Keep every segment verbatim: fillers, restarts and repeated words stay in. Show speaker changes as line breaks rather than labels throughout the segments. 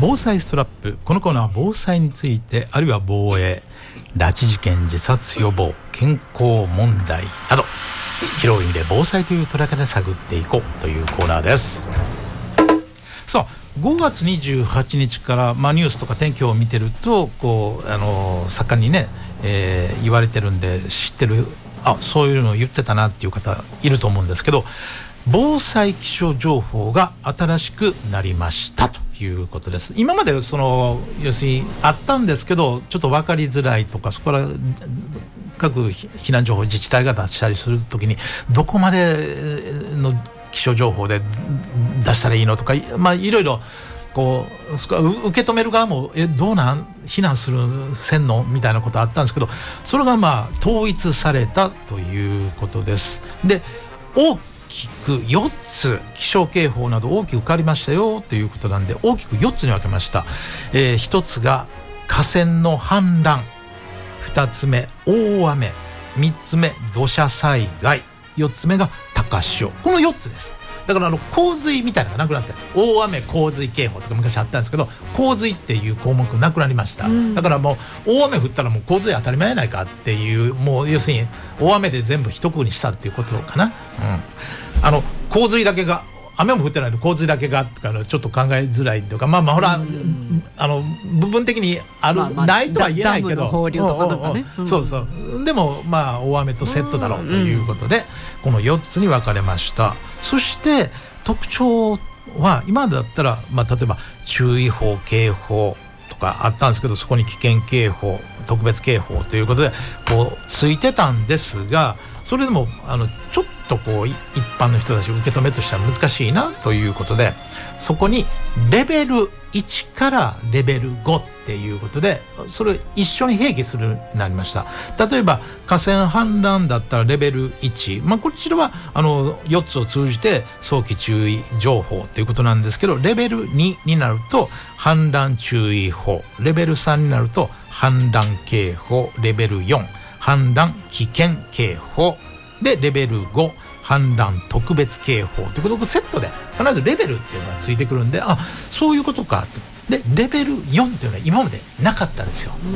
防災ストラップ。このコーナーは防災について、あるいは防衛、拉致事件、自殺予防、健康問題など広い意味で防災という捉え方で探っていこうというコーナーです。さあ、ごがつにじゅうはちにちから、まあ、ニュースとか天気を見てるとこうあの盛んにね、えー、言われてるんで知ってる、あ、そういうのを言ってたなっていう方いると思うんですけど、防災気象情報が新しくなりましたということです。今までその要するにあったんですけど、ちょっと分かりづらいとか、そこから各避難情報自治体が出したりするときにどこまでの気象情報で出したらいいのとか、まあいろいろこうそこ受け止める側もえどうなん避難するせんのみたいなことあったんですけど、それがまあ統一されたということです。で、大きくよっつ気象警報など大きく変わりましたよということなんで、大きくよっつに分けました。えー、ひとつが河川の氾濫、ふたつめ大雨、みっつめ土砂災害、よっつめが高潮。このよっつです。だからあの洪水みたいなのがなくなったんです。大雨洪水警報とか昔あったんですけど、洪水っていう項目なくなりました、うん、だからもう大雨降ったらもう洪水当たり前やないかっていう、もう要するに大雨で全部一括りにしたっていうことかな、うん、あの洪水だけが、雨も降ってないの洪水だけがとかのちょっと考えづらいとか、まあまあほら、うん、あの部分的にある、まあまあ、ないとは言えないけど、
放流とかなんかね、
うん、そうそう、でもまあ大雨とセットだろうということで、うん、このよっつに分かれました。そして特徴は今までだったら、まあ、例えば注意報警報とかあったんですけど、そこに危険警報特別警報ということでこうついてたんですが、それでもあのちょっとこう一般の人たち受け止めとしては難しいなということで、そこにレベルいちからレベルごっていうことでそれを一緒に併記するようになりました。例えば河川氾濫だったらレベルいち、まあ、こちらはあのよっつを通じて早期注意情報ということなんですけど、レベルにになると氾濫注意報、レベルさんになると氾濫警報、レベルよん氾濫危険警報で、レベルご氾濫特別警報ということをセットで必ずレベルっていうのがついてくるんで、あ、そういうことかと。でレベルよんっていうのは今までなかったんですよ、うん、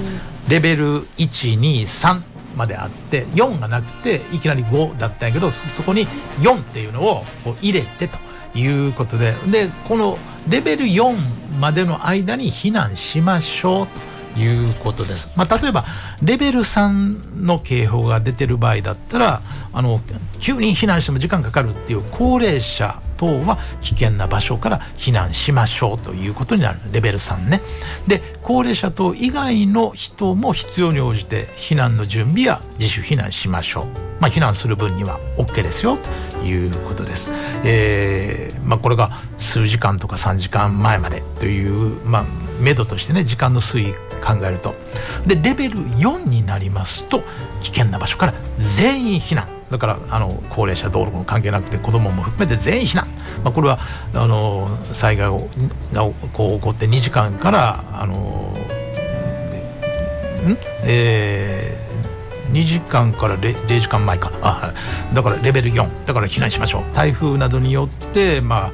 レベルいちにさんまであってよんがなくていきなりごだったんやけど、そこによんっていうのをこう入れてということで、でこのレベルよんまでの間に避難しましょうということです。まあ、例えばレベルさんの警報が出てる場合だったら、あの急に避難しても時間かかるっていう高齢者等は危険な場所から避難しましょうということになる、レベルさんね。で高齢者等以外の人も必要に応じて避難の準備や自主避難しましょう。まあ、避難する分には OK ですよということです。えーまあ、これが数時間とかさんじかんまえまでという、まあ、目処としてね、時間の推移考えると、でレベルよんになりますと危険な場所から全員避難。だからあの高齢者道路も関係なくて子どもも含めて全員避難、まあ、これはあの災害がこう起こってにじかんからあのん、えー、にじかんから 0, 0時間前か、あ、だからレベルよんだから避難しましょう。台風などによってまあ